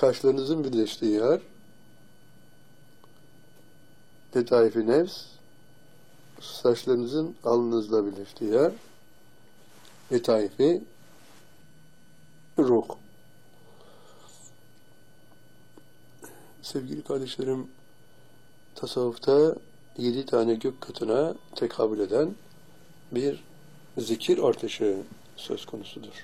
kaşlarınızın birleştiği yer, Letaifi nefs, saçlarınızın alnınızla birleştiği yer, Letaifi ruh. Sevgili kardeşlerim, tasavvufta 7 tane gök katına tekabül eden bir zikir artışı söz konusudur.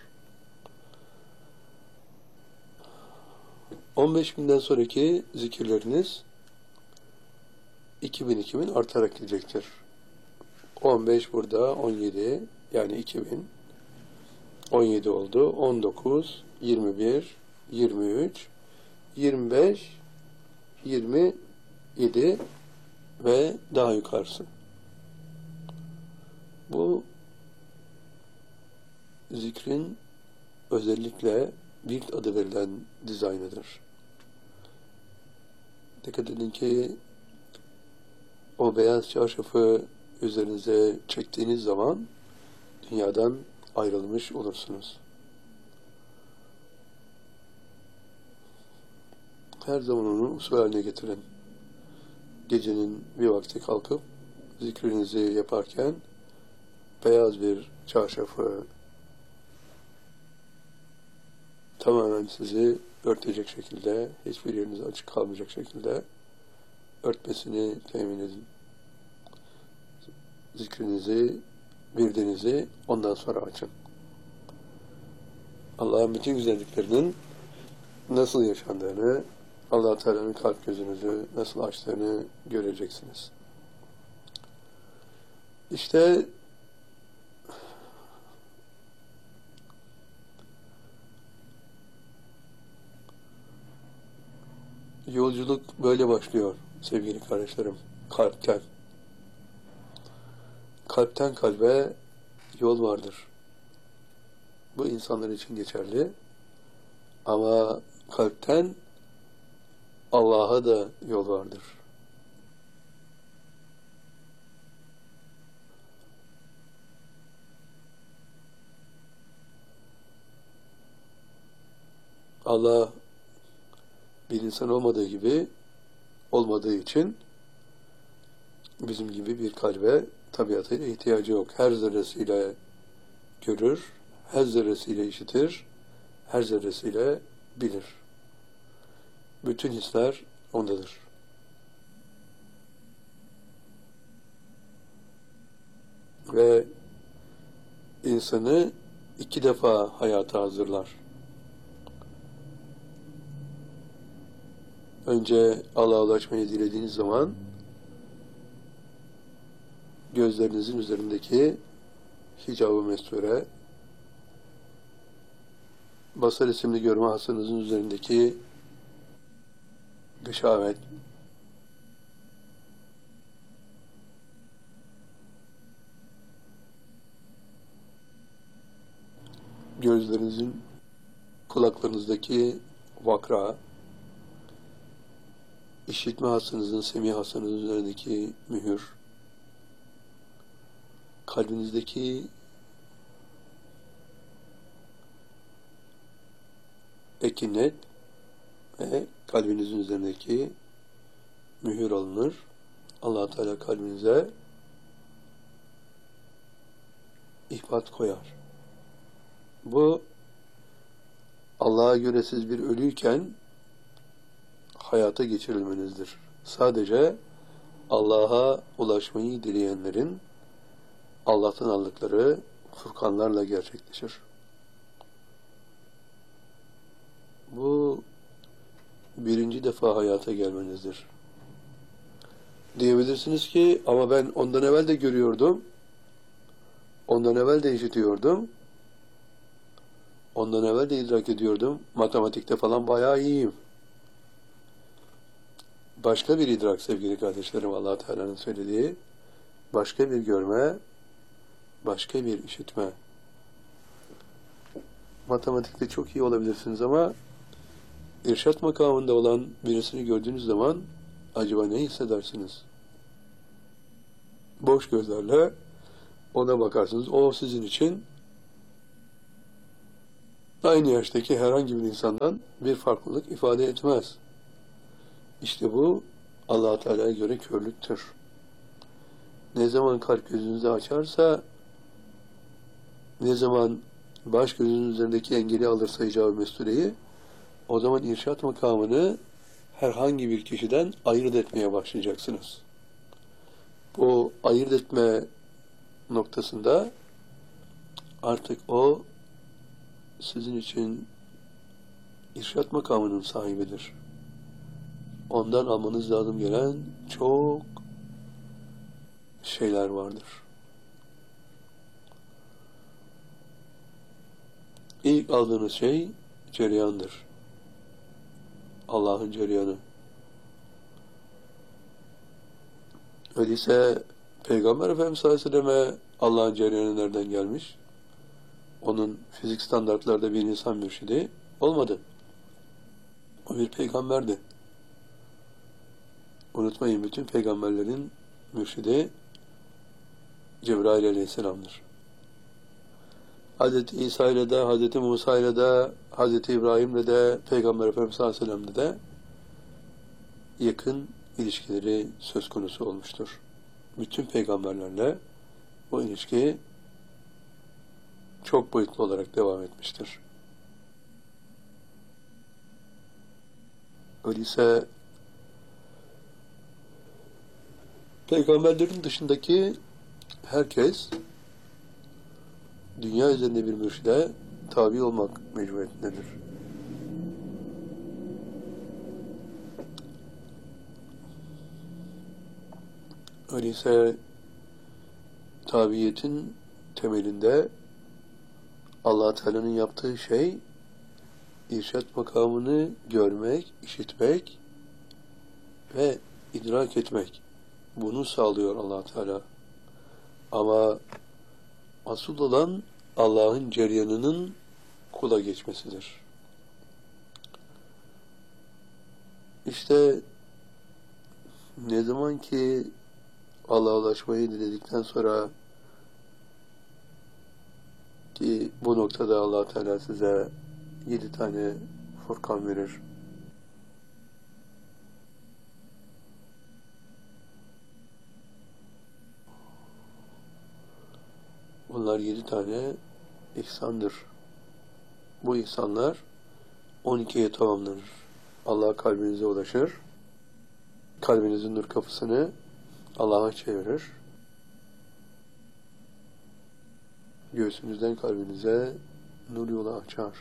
15 binden sonraki zikirleriniz 2000 artarak gidecektir. 15 burada, 17 yani 2000, 17 oldu, 19, 21, 23, 25, 27 ve daha yukarısı. Bu zikrin özellikle virt adı verilen dizaynıdır. Dikkat edin ki o beyaz çarşafı üzerinize çektiğiniz zaman dünyadan ayrılmış olursunuz. Her zaman onu usul haline getirin. Gecenin bir vakti kalkıp zikrinizi yaparken beyaz bir çarşafı tamamen sizi örtecek şekilde, hiçbir yeriniz açık kalmayacak şekilde örtmesini temin edin. Zikrinizi, virdinizi ondan sonra açın. Allah'ın bütün güzelliklerinin nasıl yaşandığını, Allah Teala'nın kalp gözünüzü nasıl açtığını göreceksiniz. İşte yolculuk böyle başlıyor sevgili kardeşlerim, kalpten. Kalpten kalbe yol vardır. Bu insanlar için geçerli. Ama kalpten Allah'a da yol vardır. Allah bir insan olmadığı için bizim gibi bir kalbe tabiatıyla ihtiyacı yok. Her zerresiyle görür, her zerresiyle işitir, her zerresiyle bilir. Bütün hisler ondadır. Ve insanı 2 defa hayata hazırlar. Önce Allah'a ulaşmayı dilediğiniz zaman gözlerinizin üzerindeki hicab-ı mesture, basar isimli görme hasınızın üzerindeki gışavet, gözlerinizin, kulaklarınızdaki vakra, işitme hasınızın, semih hasınızın üzerindeki mühür, kalbinizdeki ekinet ve kalbinizin üzerindeki mühür alınır. Allah Teala kalbinize ihbat koyar. Bu Allah'a göre siz bir ölüyken hayata geçirilmenizdir. Sadece Allah'a ulaşmayı dileyenlerin Allah'tan aldıkları furkanlarla gerçekleşir. Bu birinci defa hayata gelmenizdir. Diyebilirsiniz ki ama ben ondan evvel de görüyordum, ondan evvel de işitiyordum, ondan evvel de idrak ediyordum, matematikte falan bayağı iyiyim. Başka bir idrak sevgili kardeşlerim, Allah Teala'nın söylediği, başka bir görme, başka bir işitme. Matematikte çok iyi olabilirsiniz ama irşat makamında olan birisini gördüğünüz zaman acaba ne hissedersiniz? Boş gözlerle ona bakarsınız. O sizin için aynı yaştaki herhangi bir insandan bir farklılık ifade etmez. İşte bu Allah-u Teala'ya göre körlüktür. Ne zaman kalp gözünüzü açarsa, ne zaman baş gözünün üzerindeki engeli alırsa icab-ı mesuleyi, o zaman irşat makamını herhangi bir kişiden ayırt etmeye başlayacaksınız. Bu ayırt etme noktasında artık o sizin için irşat makamının sahibidir. Ondan almanız lazım gelen çok şeyler vardır. İlk aldığınız şey cereyandır. Allah'ın cereyanı. Öyleyse Peygamber Efendimiz sallallahu aleyhi ve selleme Allah'ın cereyanı nereden gelmiş? Onun fizik standartlarda bir insan mürşidi olmadı. O bir peygamberdi. Unutmayın, bütün peygamberlerin mürşidi Cebrail aleyhisselamdır. Hz. İsa ile de, Hz. Musa ile de, Hz. İbrahim ile de, Peygamber Efendimiz sallallahu aleyhi ve sellem'le de yakın ilişkileri söz konusu olmuştur. Bütün peygamberlerle bu ilişki çok boyutlu olarak devam etmiştir. Öyleyse peygamberlerin dışındaki herkes dünya üzerinde bir mürşide tabi olmak mecburiyetindedir. Öyleyse tabiiyetin temelinde Allah Teala'nın yaptığı şey irşat makamını görmek, işitmek ve idrak etmek. Bunu sağlıyor Allah Teala. Ama asıl olan Allah'ın cereyanının kula geçmesidir. İşte ne zaman ki Allah'a ulaşmayı diledikten sonra, ki bu noktada Allah Teala size 7 tane Furkan verir. Bunlar 7 tane ihsandır. Bu ihsanlar 12'ye tamamlanır. Allah kalbinize ulaşır. Kalbinizin nur kapısını Allah'a çevirir. Göğsünüzden kalbinize nur yolu açar.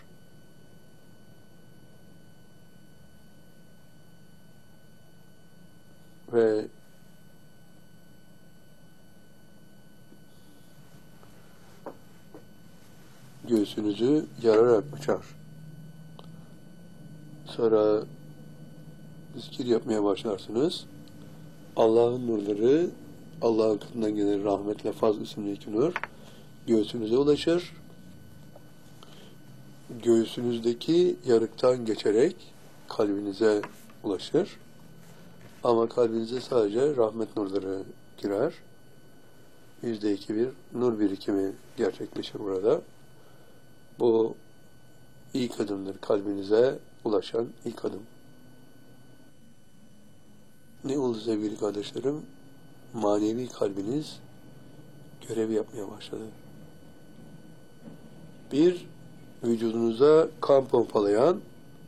Ve göğsünüzü yararak açar. Sonra zikir yapmaya başlarsınız. Allah'ın nurları, Allah'ın katından gelen rahmetle Fazl isimli 2 nur göğsünüze ulaşır. Göğsünüzdeki yarıktan geçerek kalbinize ulaşır. Ama kalbinize sadece rahmet nurları girer. %2 bir nur birikimi gerçekleşir burada. Bu ilk adımdır. Kalbinize ulaşan ilk adım. Ne oldu sevgili kardeşlerim? Manevi kalbiniz görev yapmaya başladı. Bir, vücudunuza kan pompalayan,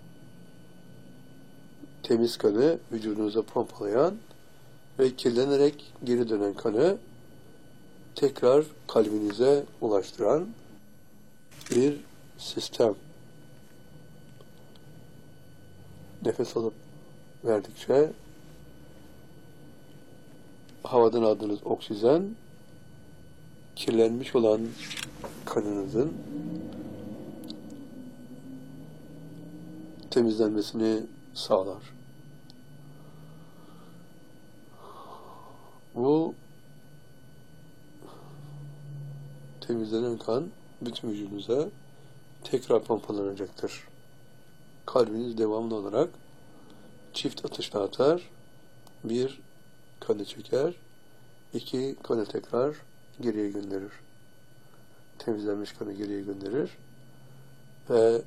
temiz kanı vücudunuza pompalayan ve kirlenerek geri dönen kanı tekrar kalbinize ulaştıran bir sistem. Nefes alıp verdikçe havadan aldığınız oksijen kirlenmiş olan kanınızın temizlenmesini sağlar. Bu temizlenen kan bütün vücudunuza tekrar pompalanacaktır. Kalbiniz devamlı olarak çift atışla atar. 1, kanı çeker. 2, kanı tekrar geriye gönderir. Temizlenmiş kanı geriye gönderir. ve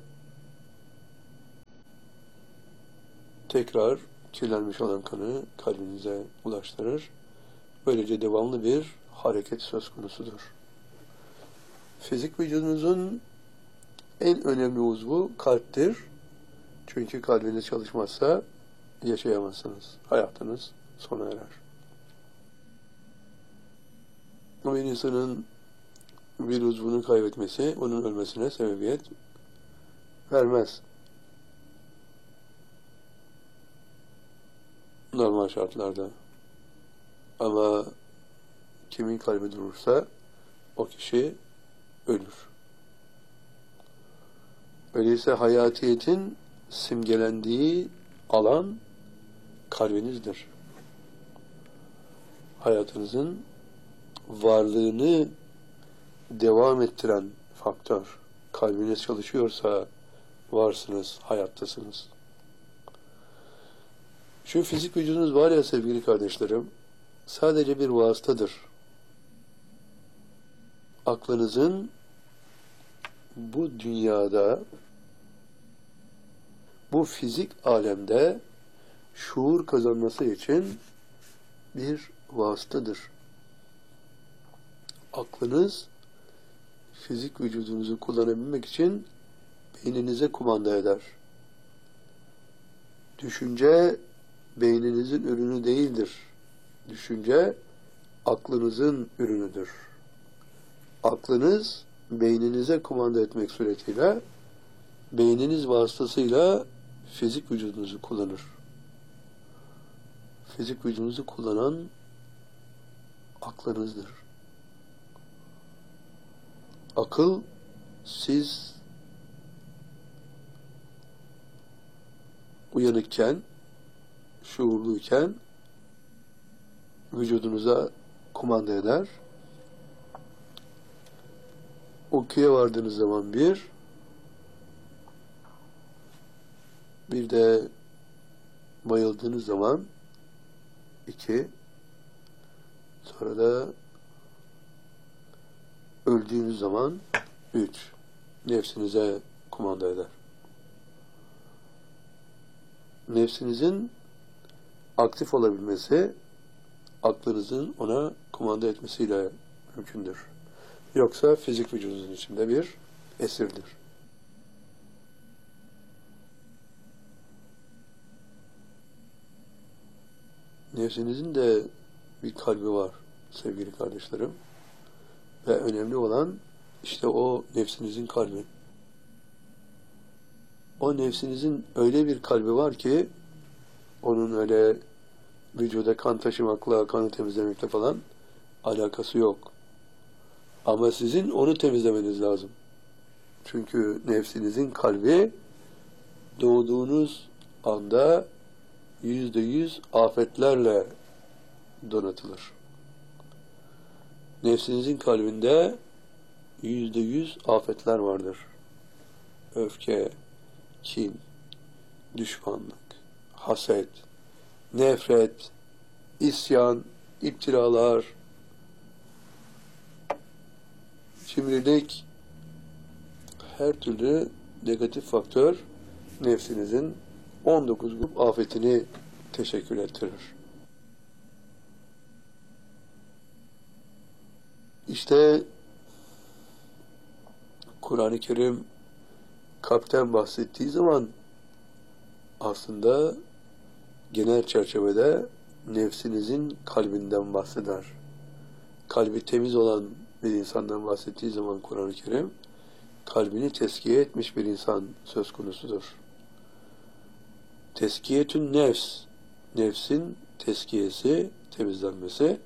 tekrar kirlenmiş olan kanı kalbinize ulaştırır. Böylece devamlı bir hareket söz konusudur. Fizik vücudunuzun en önemli uzvu kalptir. Çünkü kalbiniz çalışmazsa yaşayamazsınız. Hayatınız sona erer. O bir insanın bir uzvunu kaybetmesi onun ölmesine sebebiyet vermez. Normal şartlarda. Ama kimin kalbi durursa o kişi ölür. Öyleyse hayatiyetin simgelendiği alan kalbinizdir. Hayatınızın varlığını devam ettiren faktör. Kalbiniz çalışıyorsa varsınız, hayattasınız. Şu fizik vücudunuz var ya sevgili kardeşlerim, sadece bir vasıtadır. Aklınızın bu dünyada, bu fizik alemde şuur kazanması için bir vasıtadır. Aklınız fizik vücudunuzu kullanabilmek için beyninize kumanda eder. Düşünce beyninizin ürünü değildir. Düşünce aklınızın ürünüdür. Aklınız beyninize kumanda etmek suretiyle beyniniz vasıtasıyla fizik vücudunuzu kullanır. Fizik vücudunuzu kullanan aklınızdır. Akıl siz uyanıkken, şuurluyken vücudunuza kumanda eder. Uykuya vardığınız zaman bir de bayıldığınız zaman 2, sonra da öldüğünüz zaman 3, nefsinize kumanda eder. Nefsinizin aktif olabilmesi, aklınızın ona kumanda etmesiyle mümkündür. Yoksa fizik vücudunuzun içinde bir esirdir. Nefsinizin de bir kalbi var sevgili kardeşlerim. Ve önemli olan işte o nefsinizin kalbi. O nefsinizin öyle bir kalbi var ki onun öyle vücuda kan taşımakla, kanı temizlemekle falan alakası yok. Ama sizin onu temizlemeniz lazım. Çünkü nefsinizin kalbi doğduğunuz anda %100 afetlerle donatılır. Nefsinizin kalbinde %100 afetler vardır. Öfke, kin, düşmanlık, haset, nefret, isyan, iptiralar, cimrilik, her türlü negatif faktör nefsinizin 19 grup afetini teşekkür ettirir. İşte Kur'an-ı Kerim kalpten bahsettiği zaman aslında genel çerçevede nefsinizin kalbinden bahseder. Kalbi temiz olan bir insandan bahsettiği zaman Kur'an-ı Kerim kalbini teskiye etmiş bir insan söz konusudur. Teskiyetün nefs, nefsin teskiyesi, temizlenmesi,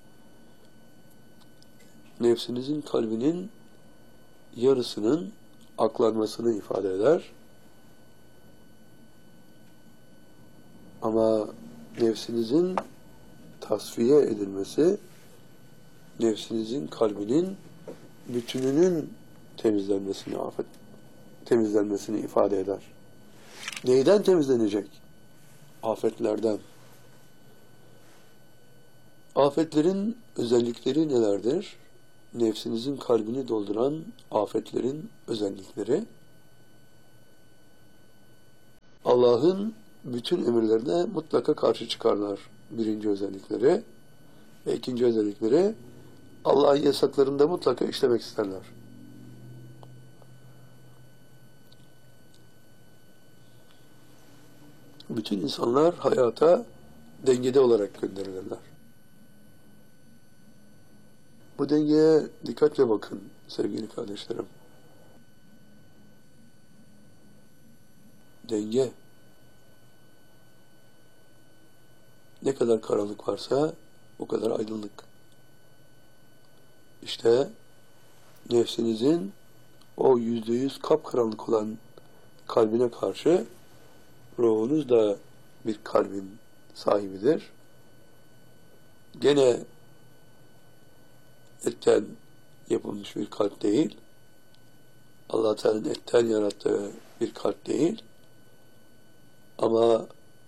nefsinizin kalbinin yarısının aklanmasını ifade eder. Ama nefsinizin tasfiye edilmesi, nefsinizin kalbinin bütününün temizlenmesini ifade eder. Neyden temizlenecek? Afetlerden. Afetlerin özellikleri nelerdir? Nefsinizin kalbini dolduran afetlerin özellikleri. Allah'ın bütün emirlerine mutlaka karşı çıkarlar. Birinci özellikleri. Ve ikinci özellikleri, Allah'ın yasaklarında mutlaka işlemek isterler. Bütün insanlar hayata dengede olarak gönderilirler. Bu dengeye dikkatle bakın sevgili kardeşlerim. Denge. Ne kadar karanlık varsa o kadar aydınlık. İşte nefsinizin o %100 kapkaranlık olan kalbine karşı ruhunuz da bir kalbin sahibidir. Gene etten yapılmış bir kalp değil, Allah Teala'nın etten yarattığı bir kalp değil, ama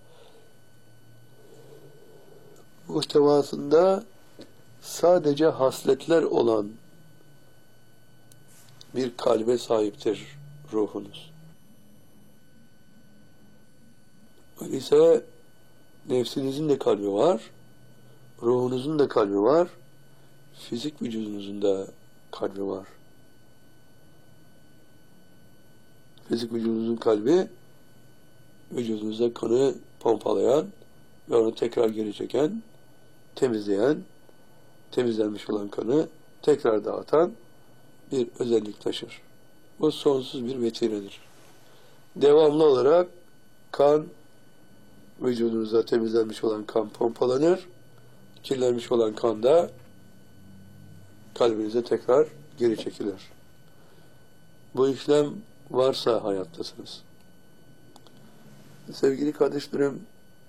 muhtevasında sadece hasletler olan bir kalbe sahiptir ruhunuz. Öyleyse nefsinizin de kalbi var, ruhunuzun da kalbi var, fizik vücudunuzun da kalbi var. Fizik vücudunuzun kalbi, vücudunuza kanı pompalayan ve onu tekrar geri çeken, temizleyen, temizlenmiş olan kanı tekrar dağıtan bir özellik taşır. Bu sonsuz bir vetiredir. Devamlı olarak kan, vücudunuza temizlenmiş olan kan pompalanır, kirlenmiş olan kan da kalbinize tekrar geri çekilir. Bu işlem varsa hayattasınız. Sevgili kardeşlerim,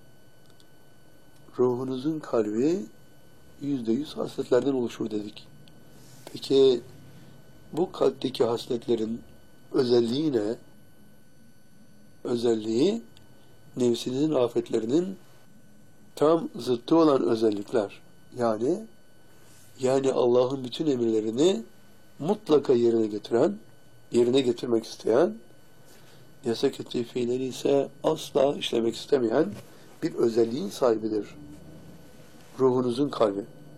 ruhunuzun kalbi %100 hasletlerden oluşur dedik. Peki bu kalpteki hasletlerin özelliği ne? Özelliği nefsinizin afetlerinin tam zıttı olan özellikler. Yani Allah'ın bütün emirlerini mutlaka yerine getirmek isteyen, yasak ettiği fiilleri ise asla işlemek istemeyen bir özelliğin sahibidir ruhunuzun kalbi.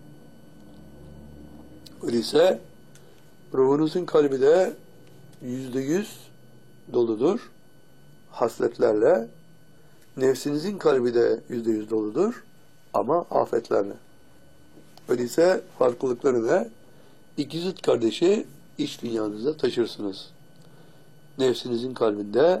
Öyleyse ruhunuzun kalbi de %100 doludur hasletlerle, nefsinizin kalbi de %100 doludur ama afetlerle. Öyleyse farklılıkları ne? İki zıt kardeşi iç dünyanızda taşırsınız. Nefsinizin kalbinde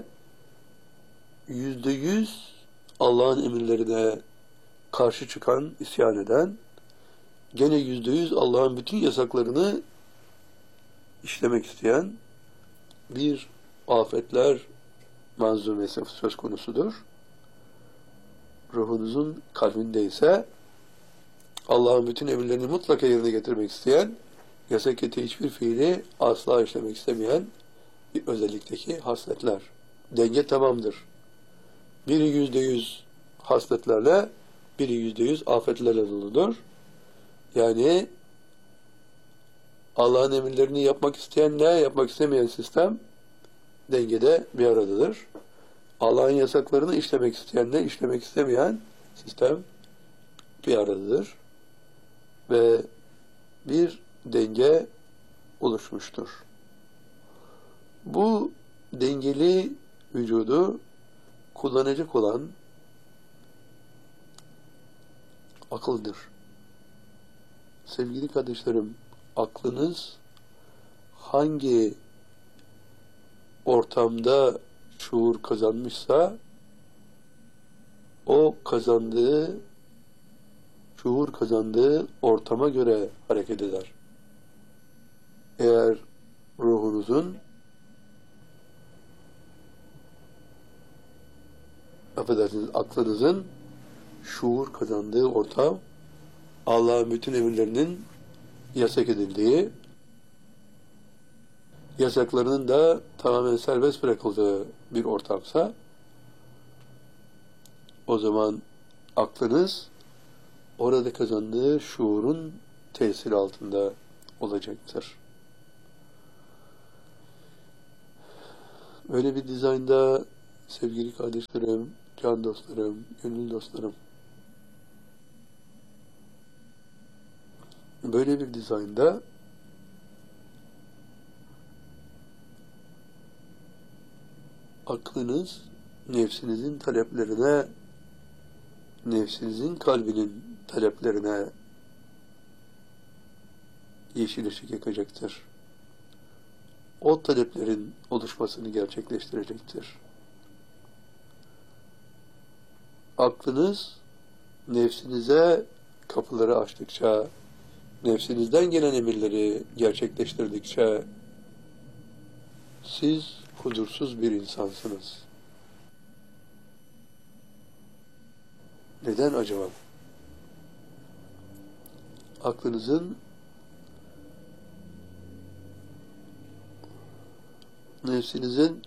%100 Allah'ın emirlerine karşı çıkan, isyan eden, gene %100 Allah'ın bütün yasaklarını işlemek isteyen bir afetler manzumesi söz konusudur. Ruhunuzun kalbinde ise Allah'ın bütün emirlerini mutlaka yerine getirmek isteyen, yasak ettiği hiçbir fiili asla işlemek istemeyen bir özellikteki hasletler. Denge tamamdır. Biri %100 hasletlerle, biri %100 afetlerle doludur. Yani Allah'ın emirlerini yapmak isteyenle yapmak istemeyen sistem dengede bir aradadır. Allah'ın yasaklarını işlemek isteyenle işlemek istemeyen sistem bir aradadır. Ve bir denge oluşmuştur. Bu dengeli vücudu kullanacak olan akıldır. Sevgili kardeşlerim, aklınız hangi ortamda şuur kazanmışsa o şuur kazandığı ortama göre hareket eder. Eğer ruhunuzun aklınızın şuur kazandığı ortam Allah'ın bütün emirlerinin yasak edildiği, yasaklarının da tamamen serbest bırakıldığı bir ortamsa, o zaman aklınız orada kazandığı şuurun tesiri altında olacaktır. Böyle bir dizaynda Sevgili kardeşlerim, can dostlarım, gönül dostlarım. Böyle bir dizaynda aklınız nefsinizin taleplerine, nefsinizin kalbinin taleplerine yeşil ışık yakacaktır. O taleplerin oluşmasını gerçekleştirecektir. Aklınız nefsinize kapıları açtıkça, nefsinizden gelen emirleri gerçekleştirdikçe siz huzursuz bir insansınız. Neden acaba? Aklınızın nefsinizin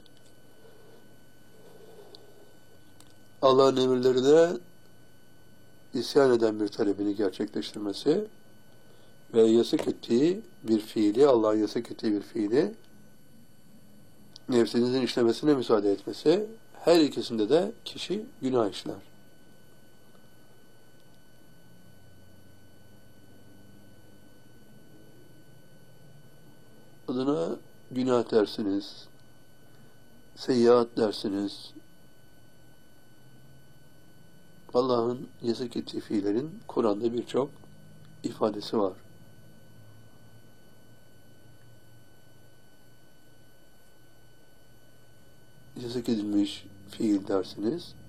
Allah'ın emirlerine isyan eden bir talebini gerçekleştirmesi ve yasak ettiği bir fiili, Allah'ın yasak ettiği bir fiili nefsinizin işlemesine müsaade etmesi, her ikisinde de kişi günah işler. Adına günah dersiniz, seyyiat dersiniz. Allah'ın yasak ettiği fiillerin Kur'an'da birçok ifadesi var. Yasak edilmiş fiil dersiniz,